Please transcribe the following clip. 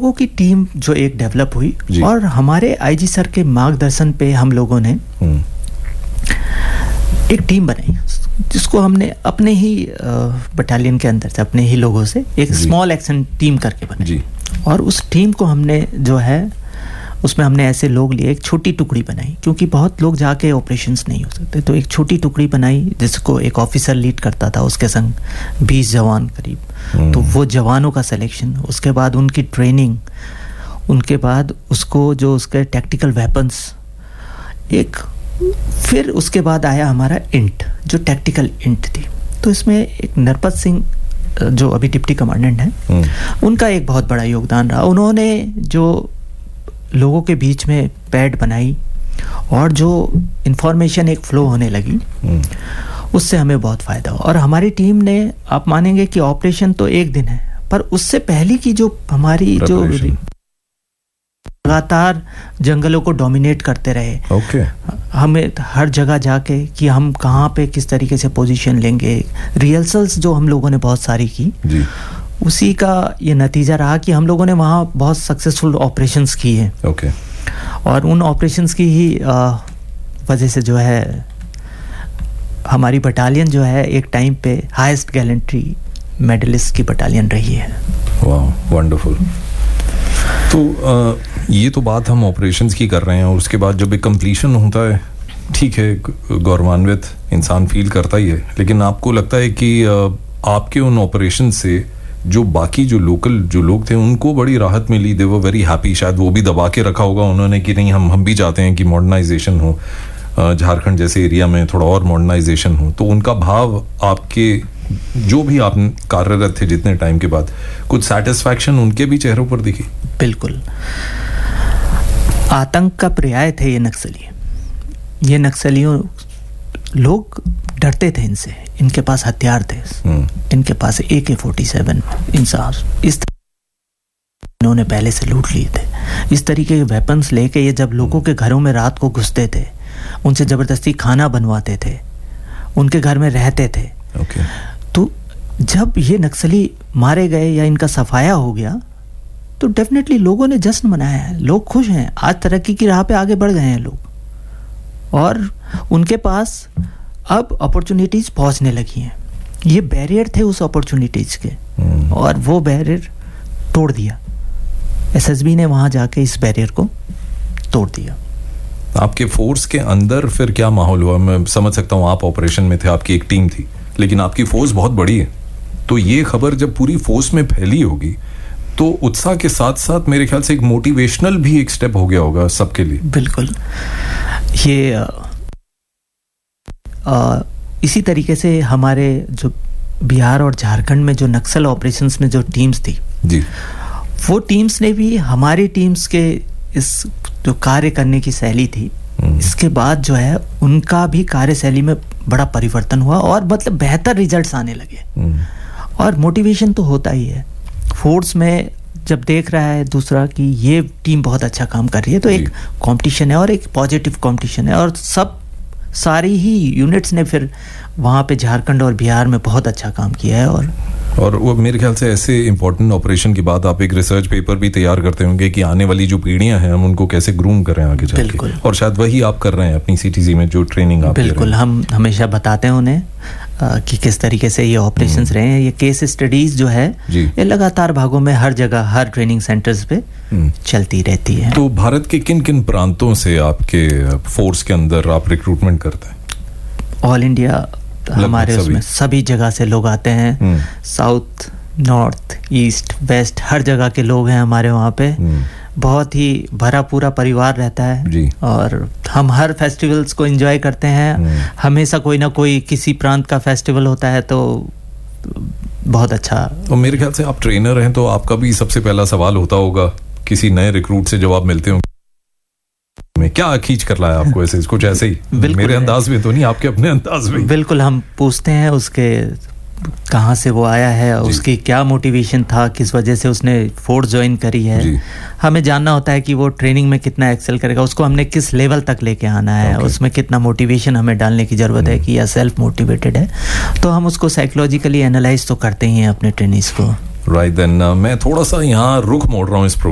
लोगों की टीम जो एक डेवलप हुई, और हमारे आईजी सर के मार्गदर्शन पे हम लोगों ने एक टीम बनाई, जिसको हमने अपने ही बटालियन के अंदर से, अपने ही लोगों से एक स्मॉल एक्शन टीम करके बनाई। और उस टीम को हमने जो है, उसमें हमने ऐसे लोग लिए, एक छोटी टुकड़ी बनाई, क्योंकि बहुत लोग जाके ऑपरेशंस नहीं हो सकते, तो एक छोटी टुकड़ी बनाई जिसको एक ऑफिसर लीड करता था, उसके संग 20 जवान करीब। तो वो जवानों का सिलेक्शन, उसके बाद उनकी ट्रेनिंग, उनके बाद उसको जो उसके टैक्टिकल वेपन्स, एक फिर उसके बाद आया हमारा इंट, जो टैक्टिकल इंट थी। तो इसमें एक नरपत सिंह जो अभी डिप्टी कमांडेंट हैं, उनका एक बहुत बड़ा योगदान रहा। उन्होंने जो लोगों के बीच में पैड बनाई और जो इंफॉर्मेशन एक फ्लो होने लगी, उससे हमें बहुत फ़ायदा हुआ। और हमारी टीम ने, आप मानेंगे कि ऑपरेशन तो एक दिन है, पर उससे पहले की जो हमारी जो लगातार जंगलों को डोमिनेट करते रहे, हमें हर जगह जाके कि हम कहाँ पे किस तरीके से पोजीशन लेंगे, रिहर्सल्स जो हम लोगों ने बहुत सारी की, उसी का ये नतीजा रहा कि हम लोगों ने वहाँ बहुत सक्सेसफुल ऑपरेशंस की हैं। और उन ऑपरेशंस की ही वजह से जो है हमारी बटालियन जो है एक टाइम पे हाईएस्ट गैलेंट्री मेडलिस्ट की बटालियन रही है। वाह, वंडरफुल। तो ये तो बात हम ऑपरेशंस की कर रहे हैं, और उसके बाद जब एक कंप्लीशन होता है, ठीक है, गौरवान्वित इंसान फील करता ही है, लेकिन आपको लगता है कि आपके उन ऑपरेशन से जो बाकी जो लोकल जो लोग थे उनको बड़ी राहत मिली, दे वर वेरी हैप्पी, शायद वो भी दबा के रखा होगा उन्होंने कि नहीं, हम भी चाहते हैं कि मॉडर्नाइजेशन हो, झारखंड जैसे एरिया में थोड़ा और मॉडर्नाइजेशन हो, तो उनका भाव आपके जो भी आप कार्यरत थे जितने टाइम के बाद, कुछ सेटिस्फैक्शन उनके भी चेहरों पर दिखी? बिल्कुल। आतंक का पर्याय थे ये नक्सली। ये नक्सलियों, लोग डरते थे इनसे, इनके पास हथियार थे, इनके पास AK-47 इंसास, इस इन्होंने पहले से लूट लिए थे। इस तरीके के वेपन्स लेके ये जब लोगों के घरों में रात को घुसते थे, उनसे जबरदस्ती खाना बनवाते थे, उनके घर में रहते थे। तो जब ये नक्सली मारे गए या इनका सफाया हो गया, तो डेफिनेटली लोगों ने जश्न मनाया है, लोग खुश हैं, आज तरक्की की राह पे आगे बढ़ गए हैं लोग, और उनके पास अब अपॉर्चुनिटीज पहुंचने लगी हैं। ये बैरियर थे उस अपॉर्चुनिटीज के, और वो बैरियर तोड़ दिया। SSB ने वहां जाके इस बैरियर को तोड़ दिया। आपके फोर्स के अंदर फिर क्या माहौल हुआ? मैं समझ सकता हूँ आप ऑपरेशन में थे, आपकी एक टीम थी, लेकिन आपकी फोर्स बहुत बड़ी है, तो ये खबर जब पूरी फोर्स में फैली होगी, तो उत्साह के साथ साथ मेरे ख्याल से एक मोटिवेशनल भी एक स्टेप हो गया होगा सबके लिए। बिल्कुल। ये इसी तरीके से हमारे जो बिहार और झारखंड में जो नक्सल ऑपरेशंस में जो टीम्स थी जी, वो टीम्स ने भी हमारी टीम्स के इस जो कार्य करने की शैली थी, इसके बाद जो है उनका भी कार्यशैली में बड़ा परिवर्तन हुआ, और मतलब बेहतर रिजल्ट्स आने लगे। और मोटिवेशन तो होता ही है फोर्स में, जब देख रहा है दूसरा कि ये टीम बहुत अच्छा काम कर रही है, तो एक कंपटीशन है, और एक पॉजिटिव कंपटीशन है, और सारी ही यूनिट्स ने फिर वहाँ पे झारखंड और बिहार में बहुत अच्छा काम किया है। और वो मेरे ख्याल से ऐसे इंपॉर्टेंट ऑपरेशन के बाद आप एक रिसर्च पेपर भी तैयार करते होंगे कि आने वाली जो पीढ़ियां हैं हम उनको कैसे ग्रूम करें आगे जाके, और शायद वही आप कर रहे हैं अपनी CTC में, जो ट्रेनिंग आप बिल्कुल हम हमेशा बताते हैं उन्हें कि किस तरीके से ये ऑपरेशंस रहे हैं। ये केस स्टडीज जो है ये लगातार भागों में हर जगह, हर ट्रेनिंग सेंटर्स पे चलती रहती है। तो भारत के किन किन प्रांतों से आपके फोर्स के अंदर आप रिक्रूटमेंट करते हैं? ऑल इंडिया हमारे उसमें सभी जगह से लोग आते हैं, साउथ, नॉर्थ, ईस्ट, वेस्ट, हर जगह के लोग हैं हमारे वहाँ पे। बहुत ही भरा पूरा परिवार रहता है जी। और हम हर फेस्टिवल्स को एंजॉय करते हैं। हमेशा कोई ना कोई किसी प्रांत का फेस्टिवल होता है, तो बहुत अच्छा। और मेरे ख्याल से आप ट्रेनर हैं, तो आपका भी सबसे पहला सवाल होता होगा किसी नए रिक्रूट से जब आप मिलते हो, में क्या खींच कर लाया आपको ऐसे, कुछ ऐसे ही मेरे अंदाज में तो नहीं, आपके अपने अंदाज में? बिल्कुल, हम पूछते हैं उसके कहाँ से वो आया है, उसकी क्या मोटिवेशन था, किस वजह से उसने फोर्स ज्वाइन करी है। हमें जानना होता है कि वो ट्रेनिंग में कितना एक्सेल करेगा, उसको हमने किस लेवल तक लेके आना है, उसमें कितना मोटिवेशन हमें डालने की जरूरत है कि या सेल्फ मोटिवेटेड है। तो हम उसको साइकोलॉजिकली एनालाइज तो करते ही हैं अपने ट्रेनिंग्स को। राइट देन मैं थोड़ा सा यहाँ रुख मोड़ रहा हूँ इस